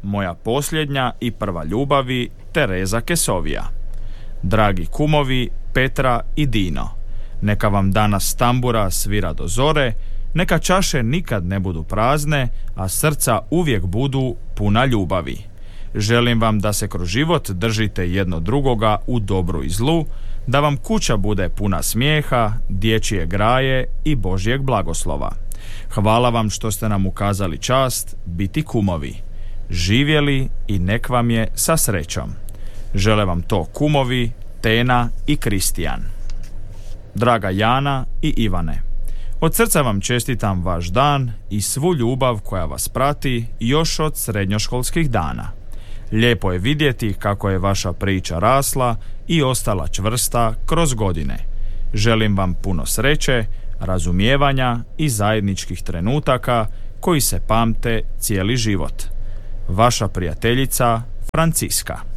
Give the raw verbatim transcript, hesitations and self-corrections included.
moja posljednja i prva ljubavi, Tereza Kesovija. Dragi kumovi Petra i Dino, neka vam danas tambura svira do zore, neka čaše nikad ne budu prazne, a srca uvijek budu puna ljubavi. Želim vam da se kroz život držite jedno drugoga u dobru i zlu, da vam kuća bude puna smijeha, dječje graje i Božjeg blagoslova. Hvala vam što ste nam ukazali čast biti kumovi. Živjeli i nek vam je sa srećom. Žele vam to kumovi Tena i Kristijan. Draga Jana i Ivane, od srca vam čestitam vaš dan i svu ljubav koja vas prati još od srednjoškolskih dana. Lijepo je vidjeti kako je vaša priča rasla i ostala čvrsta kroz godine. Želim vam puno sreće, razumijevanja i zajedničkih trenutaka koji se pamte cijeli život. Vaša prijateljica Franciska.